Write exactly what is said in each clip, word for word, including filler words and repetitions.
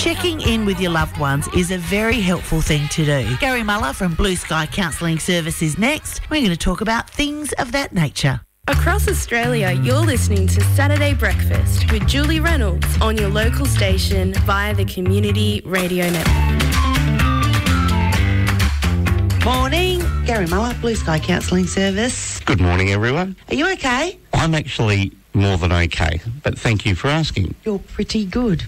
Checking in with your loved ones is a very helpful thing to do. Gary Muller from Blue Sky Counselling Services next. We're going to talk about things of that nature. Across Australia, you're listening to Saturday Breakfast with Julie Reynolds on your local station via the Community Radio Network. Morning, Gary Muller, Blue Sky Counselling Service. Good morning, everyone. Are you okay? I'm actually more than okay, but thank you for asking. You're pretty good.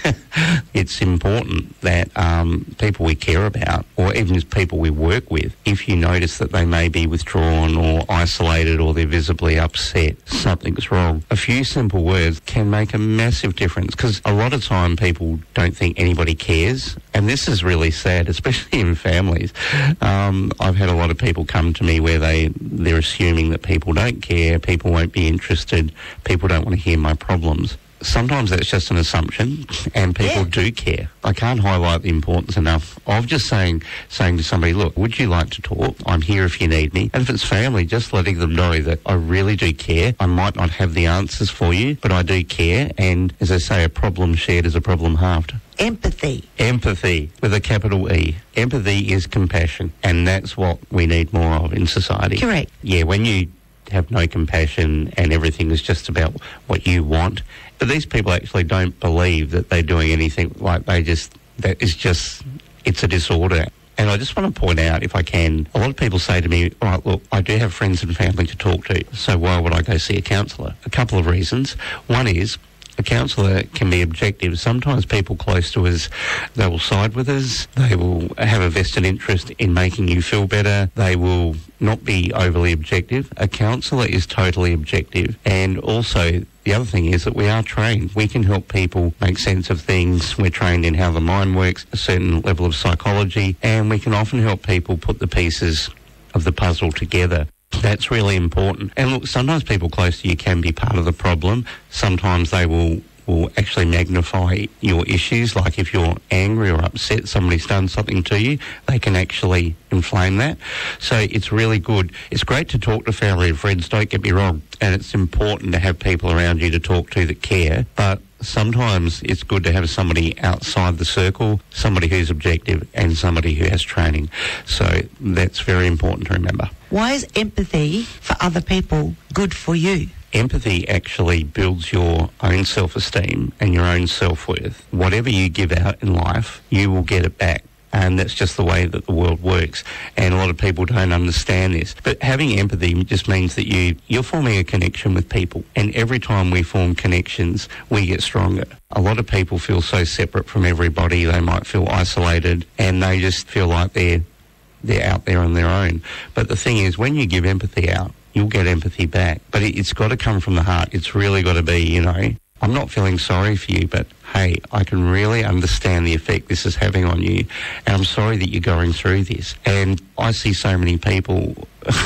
It's important that um, people we care about, or even as people we work with, if you notice that they may be withdrawn or isolated or they're visibly upset, something's wrong. A few simple words can make a massive difference, because a lot of time people don't think anybody cares, and this is really sad, especially in families. Um, I've had a lot of people come to me where they, they're assuming that people don't care, people won't be interested, people don't want to hear my problems. Sometimes that's just an assumption, and people Yeah. do care. I can't highlight the importance enough of just saying saying to somebody, look, would you like to talk? I'm here if you need me. And if it's family, just letting them know that I really do care. I might not have the answers for you, but I do care. And as I say, a problem shared is a problem halved. Empathy. Empathy with a capital E. Empathy is compassion, and that's what we need more of in society. Correct. Yeah, when you have no compassion and everything is just about what you want, but these people actually don't believe that they're doing anything. Like, they just, that is just, it's a disorder. And I just want to point out, if I can, a lot of people say to me, all right, look, I do have friends and family to talk to, so why would I go see a counsellor? A couple of reasons. One is, a counsellor can be objective. Sometimes people close to us, they will side with us, they will have a vested interest in making you feel better, they will not be overly objective. A counsellor is totally objective, and also the other thing is that we are trained. We can help people make sense of things. We're trained in how the mind works, a certain level of psychology, and we can often help people put the pieces of the puzzle together. That's really important. And look, sometimes people close to you can be part of the problem. Sometimes they will will actually magnify your issues. Like if you're angry or upset, somebody's done something to you, they can actually inflame that. So it's really good. It's great to talk to family and friends, don't get me wrong. And it's important to have people around you to talk to that care. But sometimes it's good to have somebody outside the circle, somebody who's objective and somebody who has training. So that's very important to remember. Why is empathy for other people good for you? Empathy actually builds your own self-esteem and your own self-worth. Whatever you give out in life, you will get it back. And that's just the way that the world works. And a lot of people don't understand this. But having empathy just means that you, you're forming a connection with people. And every time we form connections, we get stronger. A lot of people feel so separate from everybody. They might feel isolated and they just feel like they're, they're out there on their own. But the thing is, when you give empathy out, you'll get empathy back. But it, it's got to come from the heart. It's really got to be, you know, I'm not feeling sorry for you, but hey, I can really understand the effect this is having on you, and I'm sorry that you're going through this. And I see so many people,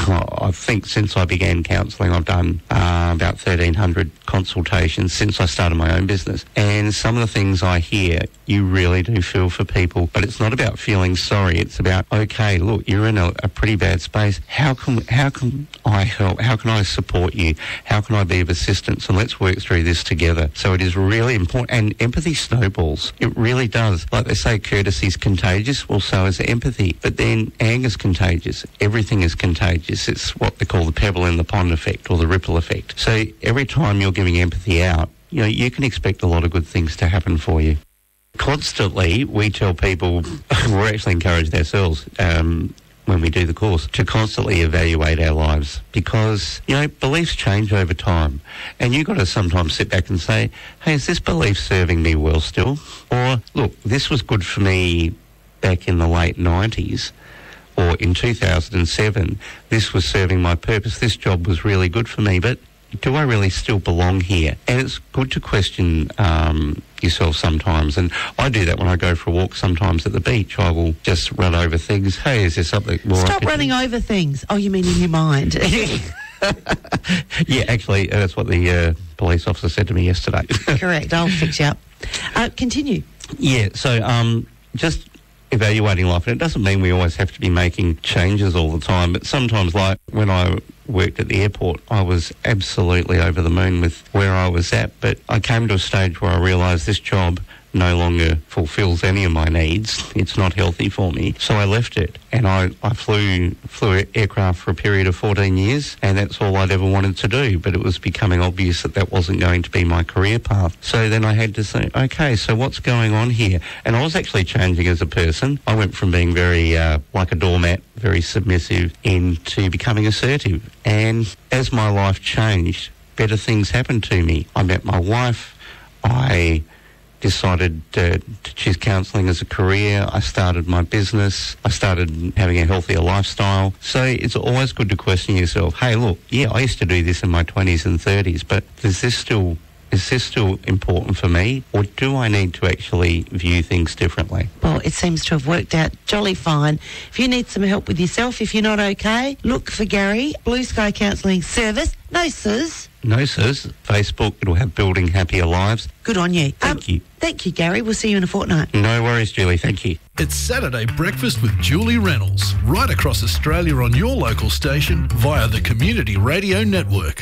I think since I began counselling, I've done uh, about thirteen hundred consultations since I started my own business. And some of the things I hear, you really do feel for people. But it's not about feeling sorry. It's about, okay, look, you're in a, a pretty bad space. How can how can I help? How can I support you? How can I be of assistance? And let's work through this together. So it is really important. And empathy snowballs. It really does. Like they say, courtesy is contagious. Well, so is empathy. But then anger's contagious. Everything is contagious. It's what they call the pebble in the pond effect, or the ripple effect. So every time you're giving empathy out, you know, you can expect a lot of good things to happen for you. Constantly, we tell people, we're actually encouraged ourselves, um, when we do the course, to constantly evaluate our lives, because, you know, beliefs change over time, and you've got to sometimes sit back and say, hey, is this belief serving me well still? Or, look, this was good for me back in the late nineties, or in two thousand seven, this was serving my purpose, this job was really good for me, but do I really still belong here? And it's good to question um, yourself sometimes. And I do that when I go for a walk sometimes at the beach. I will just run over things. Hey, is there something more? Stop running do? over things. Oh, you mean in your mind? Yeah, actually, uh, that's what the uh, police officer said to me yesterday. Correct. I'll fix you up. Uh, continue. Yeah, so um, just evaluating life. And it doesn't mean we always have to be making changes all the time, but sometimes, like when I worked at the airport, I was absolutely over the moon with where I was at, but I came to a stage where I realised this job no longer fulfills any of my needs. It's not healthy for me. So I left it, and I, I flew flew aircraft for a period of fourteen years, and that's all I'd ever wanted to do. But it was becoming obvious that that wasn't going to be my career path. So then I had to say, okay, so what's going on here? And I was actually changing as a person. I went from being very uh, like a doormat, very submissive, into becoming assertive. And as my life changed, better things happened to me. I met my wife. I decided uh, to choose counselling as a career. I started my business. I started having a healthier lifestyle. So it's always good to question yourself, hey, look, yeah, I used to do this in my twenties and thirties, but is this still... Is this still important for me, or do I need to actually view things differently? Well, it seems to have worked out jolly fine. If you need some help with yourself, if you're not okay, look for Gary, Blue Sky Counselling Service. No, sirs. No, sirs. Facebook, it'll have Building Happier Lives. Good on you. Thank um, you. Thank you, Gary. We'll see you in a fortnight. No worries, Julie. Thank you. It's Saturday Breakfast with Julie Reynolds, right across Australia on your local station via the Community Radio Network.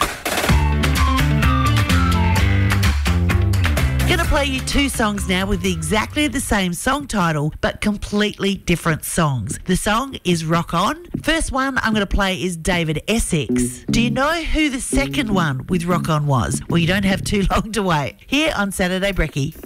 Going to play you two songs now with exactly the same song title, but completely different songs. The song is Rock On. First one I'm going to play is David Essex. Do you know who the second one with Rock On was? Well, you don't have too long to wait. Here on Saturday Brekkie.